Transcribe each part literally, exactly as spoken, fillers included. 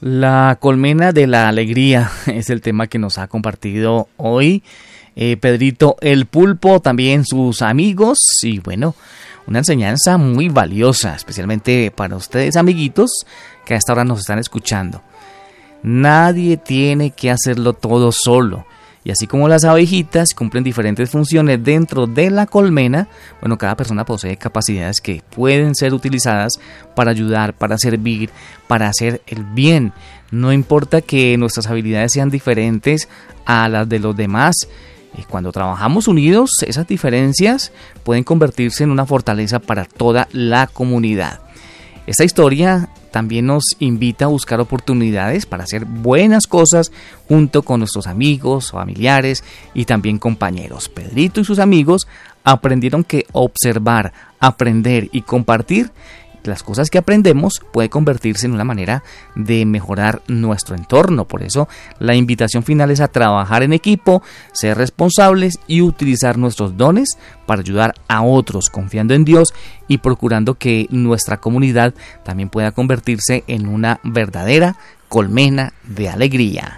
La colmena de la alegría es el tema que nos ha compartido hoy eh, Pedrito el Pulpo, también sus amigos, y bueno, una enseñanza muy valiosa, especialmente para ustedes, amiguitos, que a esta hora nos están escuchando. Nadie tiene que hacerlo todo solo. Y así como las abejitas cumplen diferentes funciones dentro de la colmena, bueno, cada persona posee capacidades que pueden ser utilizadas para ayudar, para servir, para hacer el bien. No importa que nuestras habilidades sean diferentes a las de los demás. Cuando trabajamos unidos, esas diferencias pueden convertirse en una fortaleza para toda la comunidad. Esta historia también nos invita a buscar oportunidades para hacer buenas cosas junto con nuestros amigos, familiares y también compañeros. Pedrito y sus amigos aprendieron que observar, aprender y compartir las cosas que aprendemos puede convertirse en una manera de mejorar nuestro entorno. Por eso la invitación final es a trabajar en equipo, ser responsables y utilizar nuestros dones para ayudar a otros, confiando en Dios y procurando que nuestra comunidad también pueda convertirse en una verdadera colmena de alegría.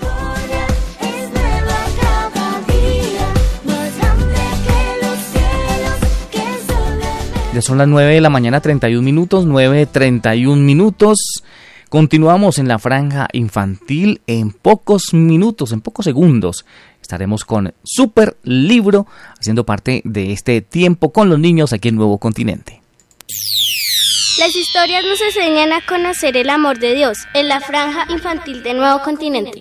Ya son las nueve de la mañana, treinta y un minutos, nueve treinta y un minutos. Continuamos en la franja infantil. En pocos minutos, en pocos segundos, estaremos con Super Libro, haciendo parte de este tiempo con los niños aquí en Nuevo Continente. Las historias nos enseñan a conocer el amor de Dios en la franja infantil de Nuevo Continente.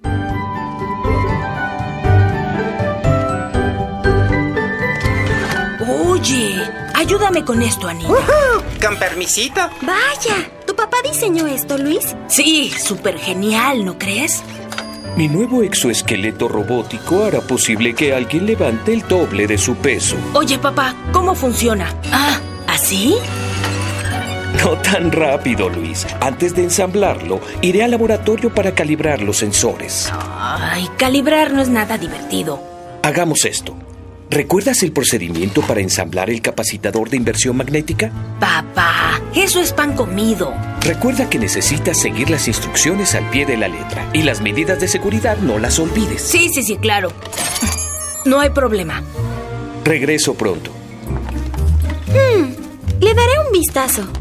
Oye, ayúdame con esto, Anita. Uh-huh. Con permisito. Vaya, ¿tu papá diseñó esto, Luis? Sí, súper genial, ¿no crees? Mi nuevo exoesqueleto robótico hará posible que alguien levante el doble de su peso. Oye, papá, ¿cómo funciona? Ah, ¿así? No tan rápido, Luis. Antes de ensamblarlo, iré al laboratorio para calibrar los sensores. Ay, calibrar no es nada divertido. Hagamos esto. ¿Recuerdas el procedimiento para ensamblar el capacitador de inversión magnética? Papá, eso es pan comido. Recuerda que necesitas seguir las instrucciones al pie de la letra y las medidas de seguridad no las olvides. Sí, sí, sí, claro. No hay problema. Regreso pronto. Hmm, le daré un vistazo.